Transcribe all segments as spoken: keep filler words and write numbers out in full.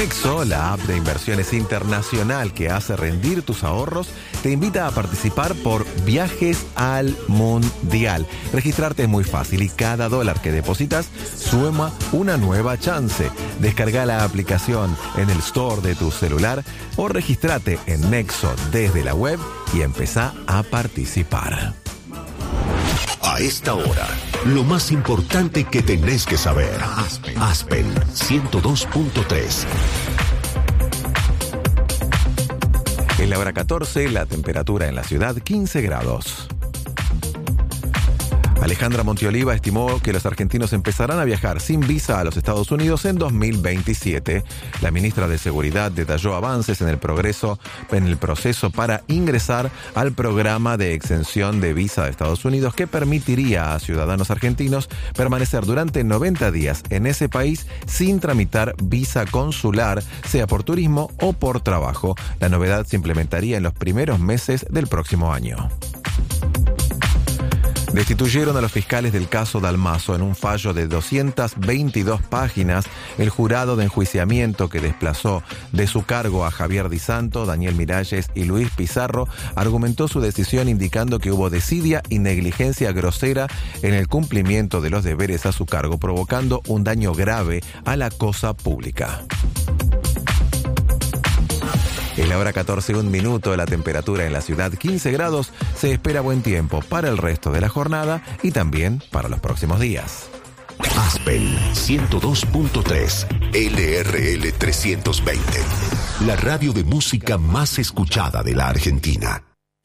Nexo, la app de inversiones internacional que hace rendir tus ahorros, te invita a participar por Viajes al Mundial. Registrarte es muy fácil y cada dólar que depositas suma una nueva chance. Descarga la aplicación en el store de tu celular o regístrate en Nexo desde la web y empezá a participar. A esta hora, lo más importante que tenés que saber. Aspen, Aspen ciento dos punto tres. En la hora catorce, la temperatura en la ciudad quince grados. Alejandra Montioliva estimó que los argentinos empezarán a viajar sin visa a los Estados Unidos en dos mil veintisiete. La ministra de Seguridad detalló avances en el progreso, en el proceso para ingresar al programa de exención de visa de Estados Unidos que permitiría a ciudadanos argentinos permanecer durante noventa días en ese país sin tramitar visa consular, sea por turismo o por trabajo. La novedad se implementaría en los primeros meses del próximo año. Destituyeron a los fiscales del caso Dalmaso en un fallo de doscientas veintidós páginas. El jurado de enjuiciamiento que desplazó de su cargo a Javier Di Santo, Daniel Miralles y Luis Pizarro argumentó su decisión indicando que hubo desidia y negligencia grosera en el cumplimiento de los deberes a su cargo, provocando un daño grave a la cosa pública. Es la hora catorce, un minuto, la temperatura en la ciudad quince grados, se espera buen tiempo para el resto de la jornada y también para los próximos días. Aspen ciento dos punto tres, L R L trescientos veinte, la radio de música más escuchada de la Argentina.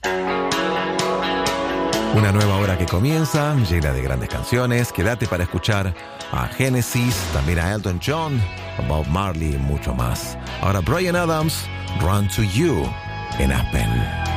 Una nueva hora que comienza, llena de grandes canciones. Quédate para escuchar a Genesis, también a Elton John, a Bob Marley y mucho más. Ahora Bryan Adams, Run to You en Aspen.